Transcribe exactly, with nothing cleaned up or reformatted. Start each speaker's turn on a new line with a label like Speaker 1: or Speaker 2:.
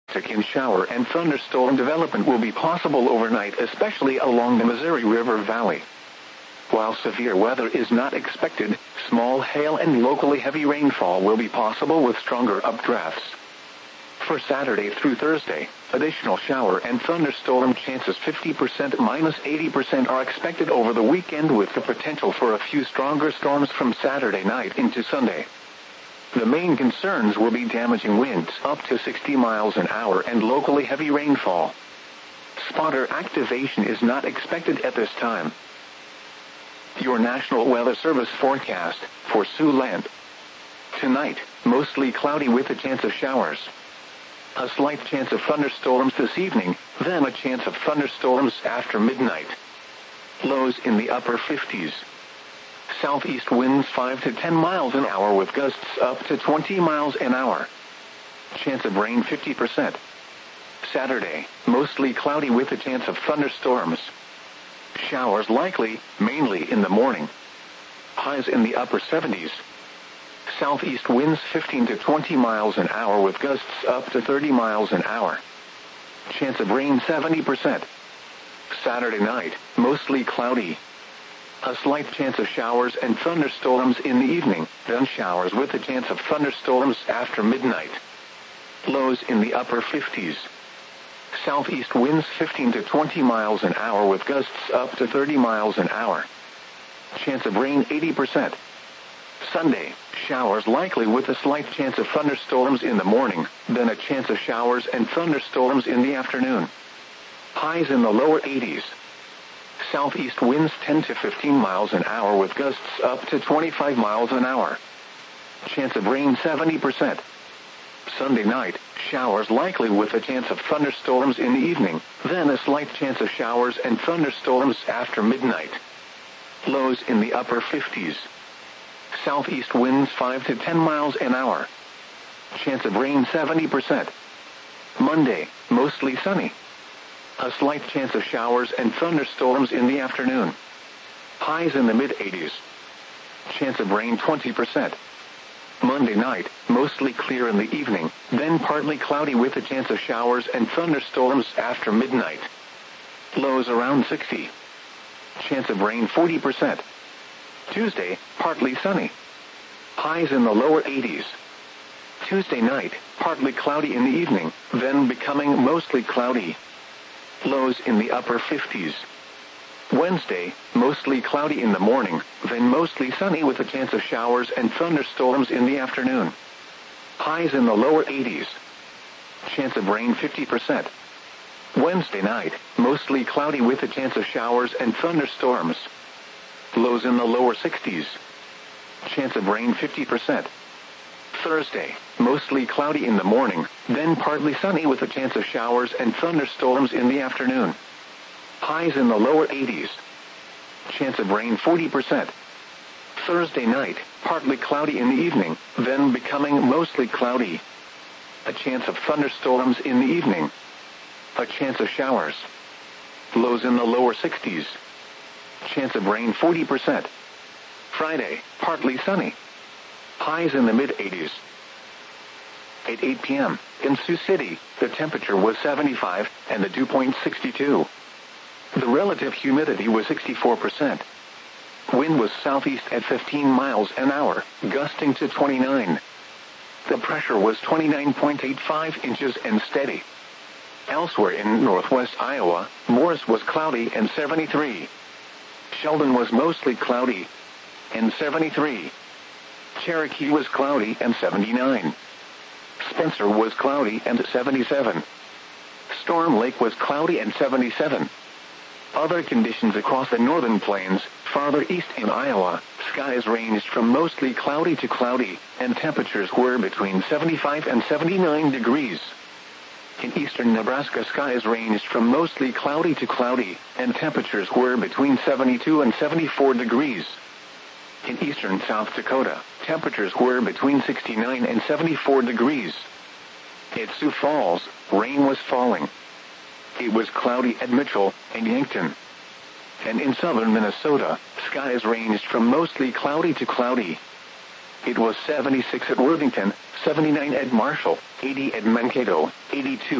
Speaker 1: Significant shower and thunderstorm development will be possible overnight, especially along the Missouri River Valley. While severe weather is not expected, small hail and locally heavy rainfall will be possible with stronger updrafts. For Saturday through Thursday, additional shower and thunderstorm chances fifty percent minus eighty percent are expected over the weekend, with the potential for a few stronger storms from Saturday night into Sunday. The main concerns will be damaging winds up to sixty miles an hour and locally heavy rainfall. Spotter activation is not expected at this time. Your National Weather Service forecast for Siouxland. Tonight, mostly cloudy with a chance of showers. A slight chance of thunderstorms this evening, then a chance of thunderstorms after midnight. Lows in the upper fifties. Southeast winds five to ten miles an hour with gusts up to twenty miles an hour. Chance of rain fifty percent. Saturday, mostly cloudy with a chance of thunderstorms. Showers likely, mainly in the morning. Highs in the upper seventies. Southeast winds fifteen to twenty miles an hour with gusts up to thirty miles an hour. Chance of rain seventy percent. Saturday night, mostly cloudy. A slight chance of showers and thunderstorms in the evening, then showers with a chance of thunderstorms after midnight. Lows in the upper fifties. Southeast winds fifteen to twenty miles an hour with gusts up to thirty miles an hour. Chance of rain eighty percent. Sunday, showers likely with a slight chance of thunderstorms in the morning, then a chance of showers and thunderstorms in the afternoon. Highs in the lower eighties. Southeast winds ten to fifteen miles an hour with gusts up to twenty-five miles an hour. Chance of rain seventy percent. Sunday night, showers likely with a chance of thunderstorms in the evening, then a slight chance of showers and thunderstorms after midnight. Lows in the upper fifties. Southeast winds five to ten miles an hour. Chance of rain seventy percent. Monday, mostly sunny. A slight chance of showers and thunderstorms in the afternoon. Highs in the mid-eighties. Chance of rain twenty percent. Monday night, mostly clear in the evening, then partly cloudy with a chance of showers and thunderstorms after midnight. Lows around sixty. Chance of rain forty percent. Tuesday, partly sunny. Highs in the lower eighties. Tuesday night, partly cloudy in the evening, then becoming mostly cloudy. Lows in the upper fifties. Wednesday, mostly cloudy in the morning, then mostly sunny with a chance of showers and thunderstorms in the afternoon. Highs in the lower eighties. Chance of rain fifty percent. Wednesday night, mostly cloudy with a chance of showers and thunderstorms. Lows in the lower sixties. Chance of rain fifty percent. Thursday, mostly cloudy in the morning, then partly sunny with a chance of showers and thunderstorms in the afternoon. Highs in the lower eighties. Chance of rain forty percent. Thursday night, partly cloudy in the evening, then becoming mostly cloudy. A chance of thunderstorms in the evening. A chance of showers. Lows in the lower sixties. Chance of rain forty percent. Friday, partly sunny. Highs in the mid-eighties. At eight p.m., in Sioux City, the temperature was seventy-five, and the dew point sixty-two. The relative humidity was sixty-four percent. Wind was southeast at fifteen miles an hour, gusting to twenty-nine. The pressure was twenty-nine point eight five inches and steady. Elsewhere in northwest Iowa, Morris was cloudy and seventy-three. Sheldon was mostly cloudy and seventy-three. Cherokee was cloudy and seventy-nine. Spencer was cloudy and seventy-seven. Storm Lake was cloudy and seventy-seven. Other conditions across the northern plains, farther east in Iowa, skies ranged from mostly cloudy to cloudy, and temperatures were between seventy-five and seventy-nine degrees. In eastern Nebraska, skies ranged from mostly cloudy to cloudy, and temperatures were between seventy-two and seventy-four degrees. In eastern South Dakota, temperatures were between sixty-nine and seventy-four degrees. At Sioux Falls, rain was falling. It was cloudy at Mitchell and Yankton. And in southern Minnesota, skies ranged from mostly cloudy to cloudy. It was seventy-six at Worthington, seventy-nine at Marshall, eighty at Mankato, eighty-two